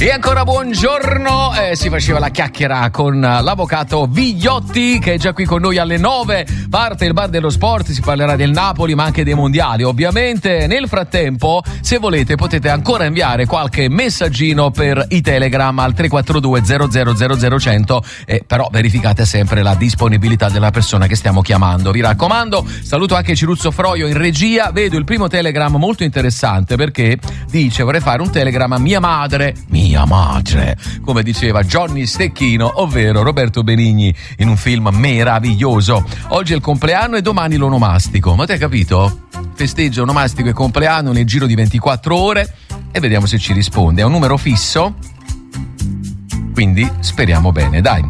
E ancora buongiorno, si faceva la chiacchiera con l'avvocato Vigliotti che è già qui con noi alle 9, parte il bar dello sport, si parlerà del Napoli ma anche dei mondiali ovviamente. Nel frattempo, se volete, potete ancora inviare qualche messaggino per i Telegram al 342 00 però verificate sempre la disponibilità della persona che stiamo chiamando, vi raccomando. Saluto anche Ciruzzo Froio in regia, vedo il primo Telegram molto interessante perché dice: vorrei fare un Telegram a mia madre, come diceva Johnny Stecchino, ovvero Roberto Benigni in un film meraviglioso. Oggi è il compleanno e domani l'onomastico. Ma te hai capito? Festeggio onomastico e compleanno nel giro di 24 ore e vediamo se ci risponde. È un numero fisso, quindi speriamo bene, dai.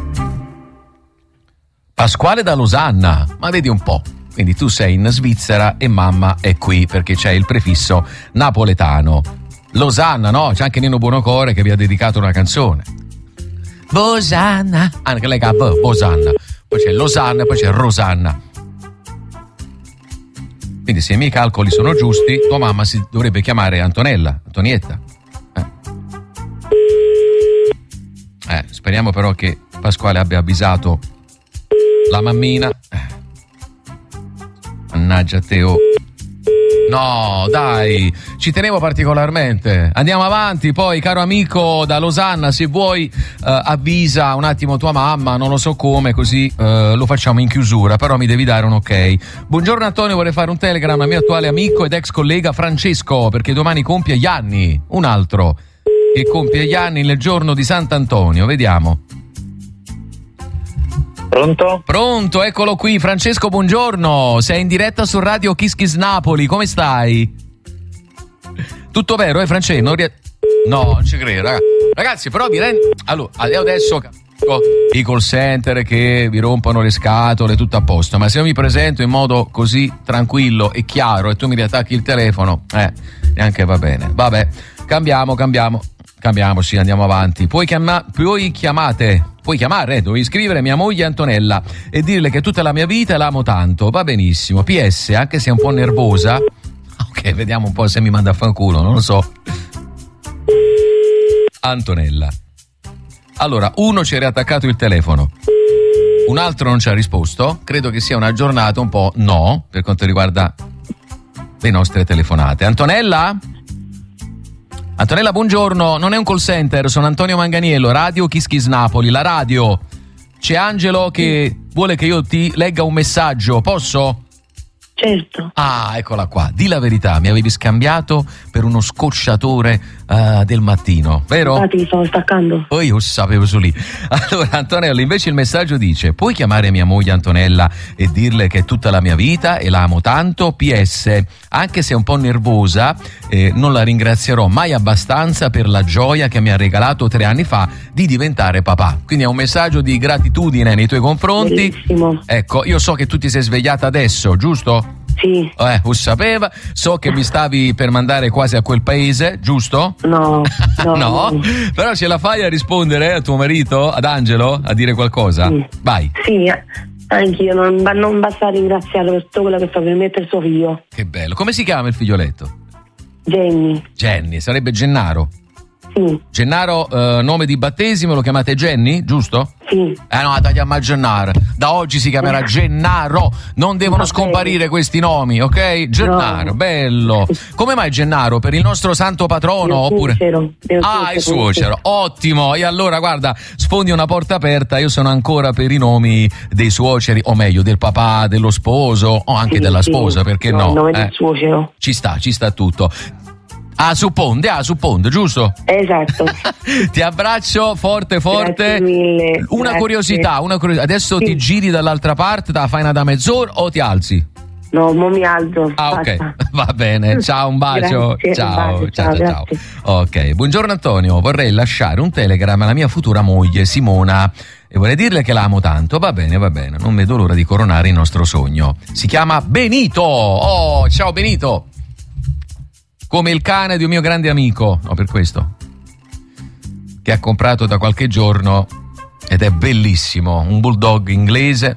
Pasquale da Losanna, ma vedi un po'. Quindi tu sei in Svizzera e mamma è qui perché c'è il prefisso napoletano. Losanna, no? C'è anche Nino Buonocore che vi ha dedicato una canzone. Bosanna, anche lei che Bosanna. Poi c'è Losanna, poi c'è Rosanna. Quindi se i miei calcoli sono giusti, tua mamma si dovrebbe chiamare Antonietta. Speriamo però che Pasquale abbia avvisato la mammina. Mannaggia Teo. No, dai, ci tenevo particolarmente. Andiamo avanti, poi caro amico da Losanna, se vuoi avvisa un attimo tua mamma, non lo so come, così lo facciamo in chiusura, però mi devi dare un ok. Buongiorno Antonio, vorrei fare un telegram al mio attuale amico ed ex collega Francesco, perché domani compie gli anni, un altro che compie gli anni nel giorno di Sant'Antonio, vediamo. Pronto? Pronto, eccolo qui. Francesco, buongiorno. Sei in diretta su Radio Kiss Kiss Napoli, come stai? Tutto vero, Francesco? No, non ci credo, ragazzi, però vi rendo... Allora, io adesso i call center che vi rompono le scatole, tutto a posto, ma se io mi presento in modo così tranquillo e chiaro e tu mi riattacchi il telefono, neanche va bene. Vabbè, cambiamo, sì, andiamo avanti. Puoi chiamare, devi scrivere mia moglie Antonella e dirle che tutta la mia vita l'amo tanto, va benissimo. PS, anche se è un po' nervosa, ok, vediamo un po' se mi manda a fanculo, non lo so. Antonella. Allora, uno ci ha riattaccato il telefono, un altro non ci ha risposto. Credo che sia una giornata un po' no, per quanto riguarda le nostre telefonate. Antonella, buongiorno, non è un call center, sono Antonio Manganiello, Radio Kiss Kiss Napoli, la radio. C'è Angelo che vuole che io ti legga un messaggio, posso? Certo. Ah, eccola qua, di la verità, mi avevi scambiato per uno scocciatore del mattino, vero? Ah, ti stavo staccando. Poi io sapevo su lì. Allora Antonello, invece il messaggio dice: puoi chiamare mia moglie Antonella e dirle che è tutta la mia vita e la amo tanto. PS, anche se è un po' nervosa, non la ringrazierò mai abbastanza per la gioia che mi ha regalato 3 anni fa di diventare papà. Quindi è un messaggio di gratitudine nei tuoi confronti. Bellissimo. Ecco, io so che tu ti sei svegliata adesso, giusto? Sì. Lo sapeva. So che mi stavi per mandare quasi a quel paese, giusto? No. No? Però ce la fai a rispondere a tuo marito, ad Angelo, a dire qualcosa? Sì. Vai. Sì, anch'io, non basta ringraziarlo per tutto quello che fa per me e per suo figlio. Che bello. Come si chiama il figlioletto? Jenny, sarebbe Gennaro. Sì. Gennaro, nome di battesimo, lo chiamate Jenny, giusto? Sì. No, da chiamare Gennaro. Da oggi si chiamerà Gennaro. Non devono scomparire questi nomi, ok? Gennaro, no. Bello. Come mai Gennaro? Per il nostro santo patrono? Oppure... il suocero. Ottimo. E allora, guarda, sfondi una porta aperta. Io sono ancora per i nomi dei suoceri, o meglio, del papà, dello sposo, o anche della sposa, perché no? Il nome del suocero. Ci sta tutto. Supponde, giusto? Esatto. Ti abbraccio forte. Grazie mille. Una curiosità. Adesso sì. Ti giri dall'altra parte, te la fai una da mezz'ora o ti alzi? No, mo mi alzo. Ok, va bene. Ciao, un bacio. Grazie, ciao. ciao. Ok, buongiorno Antonio. Vorrei lasciare un telegram alla mia futura moglie Simona e vorrei dirle che la amo tanto. Va bene. Non vedo l'ora di coronare il nostro sogno. Si chiama Benito. Oh, ciao Benito. Come il cane di un mio grande amico, no, per questo, che ha comprato da qualche giorno ed è bellissimo, un bulldog inglese.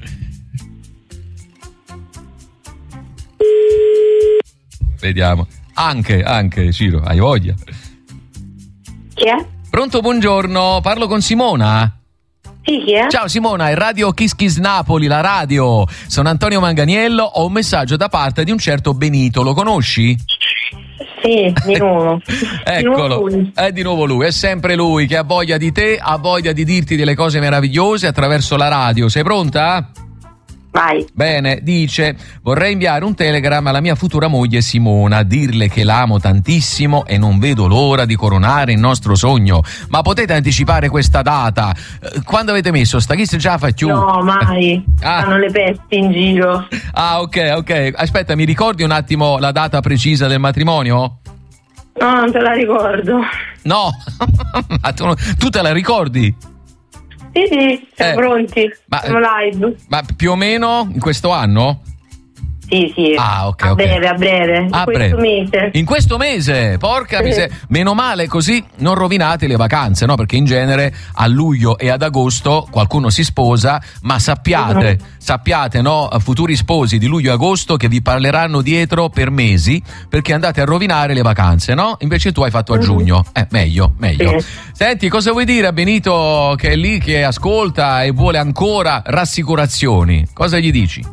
Vediamo. Anche, Ciro, hai voglia. Chi è? Pronto, buongiorno, parlo con Simona? Sì, chi è? Ciao Simona, è Radio Kiss Kiss Napoli, la radio. Sono Antonio Manganiello, ho un messaggio da parte di un certo Benito, lo conosci? Sì, di nuovo. Eccolo, è di nuovo lui, è sempre lui che ha voglia di te, ha voglia di dirti delle cose meravigliose attraverso la radio. Sei pronta? Vai. Bene, dice: vorrei inviare un telegram alla mia futura moglie Simona, dirle che l'amo tantissimo e non vedo l'ora di coronare il nostro sogno. Ma potete anticipare questa data? Quando avete messo? Sta chi se già fa più? No, mai. Fanno le pesti in giro. Ah, ok. Aspetta, mi ricordi un attimo la data precisa del matrimonio? No, non te la ricordo. No, ma tu te la ricordi? Sì, siamo pronti. Siamo live. Ma più o meno in questo anno? Sì. Ah, ok. A breve. In questo mese, porca miseria. Meno male, così non rovinate le vacanze, no? Perché in genere a luglio e ad agosto qualcuno si sposa, ma sappiate, no? Futuri sposi di luglio e agosto che vi parleranno dietro per mesi perché andate a rovinare le vacanze, no? Invece tu hai fatto a giugno. Meglio. Sì. Senti, cosa vuoi dire a Benito che è lì, che ascolta e vuole ancora rassicurazioni? Cosa gli dici?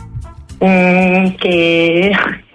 Che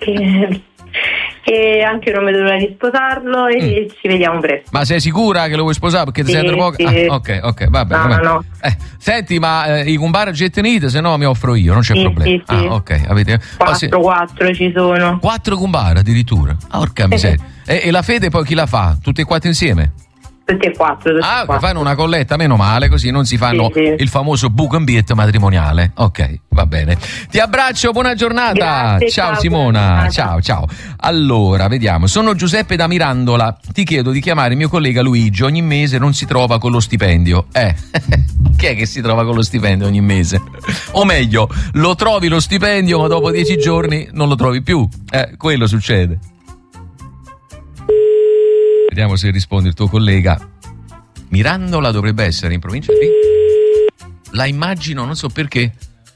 anche io non vedo l'ora di sposarlo e ci vediamo presto. Ma sei sicura che lo vuoi sposare? Perché ti sei tra poco? Sì. Ok, vabbè. No. Senti, ma i cumbar gettenite, se no mi offro io, non c'è problema. Sì. Ok, avete 4 ci sono. 4 cumbar addirittura. Porca miseria. E la fede poi chi la fa? Tutti e 4 insieme? Tutti e 4. Fanno una colletta, meno male, così non si fanno il famoso book and beat matrimoniale. Ok, va bene. Ti abbraccio, buona giornata. Grazie, ciao Simona. Ciao. Allora, vediamo. Sono Giuseppe da Mirandola. Ti chiedo di chiamare mio collega Luigi. Ogni mese non si trova con lo stipendio. Chi è che si trova con lo stipendio ogni mese? O meglio, lo trovi lo stipendio, ma dopo 10 giorni non lo trovi più. Quello succede. Vediamo se risponde il tuo collega. Mirandola dovrebbe essere in provincia di... La immagino, non so perché.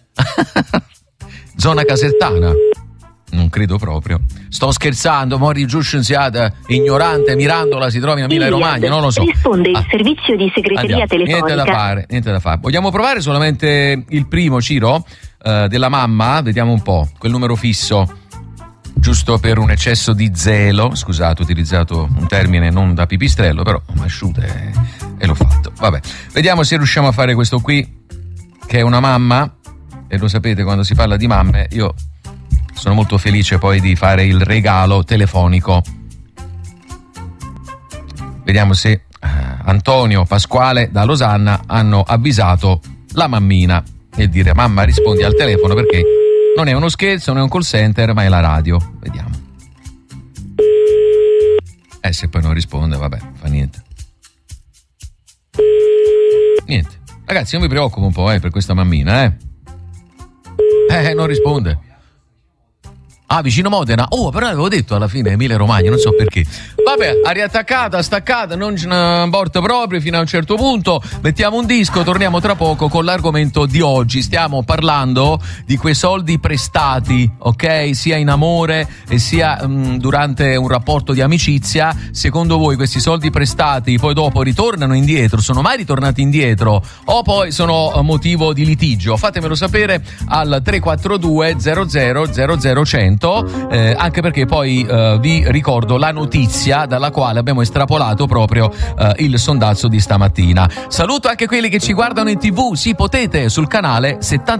Zona casertana. Non credo proprio. Sto scherzando, mori giù scienziata, ignorante, Mirandola si trova in Emilia Romagna, non lo so. Risponde il servizio di segreteria telefonica. Niente da fare. Vogliamo provare solamente il primo, Ciro, della mamma? Vediamo un po', quel numero fisso. Giusto per un eccesso di zelo, scusate, ho utilizzato un termine non da pipistrello, però m'asciute e l'ho fatto. Vabbè, vediamo se riusciamo a fare questo qui, che è una mamma, e lo sapete, quando si parla di mamme, io sono molto felice poi di fare il regalo telefonico. Vediamo se Antonio, Pasquale da Losanna hanno avvisato la mammina e dire: mamma, rispondi al telefono perché non è uno scherzo, non è un call center, ma è la radio. Vediamo. Se poi non risponde, vabbè, fa niente. Niente. Ragazzi, io mi preoccupo un po' per questa mammina, non risponde. Vicino Modena. Però avevo detto alla fine Emilia Romagna, non so perché. Vabbè, ha riattaccata, staccata, non ce ne importa proprio fino a un certo punto. Mettiamo un disco, torniamo tra poco con l'argomento di oggi. Stiamo parlando di quei soldi prestati, ok? Sia in amore e sia durante un rapporto di amicizia. Secondo voi questi soldi prestati poi dopo ritornano indietro? Sono mai ritornati indietro? O poi sono motivo di litigio? Fatemelo sapere al 342 00 100. Anche perché poi vi ricordo la notizia dalla quale abbiamo estrapolato proprio il sondazzo di stamattina. Saluto anche quelli che ci guardano in TV. Sì, potete sul canale 70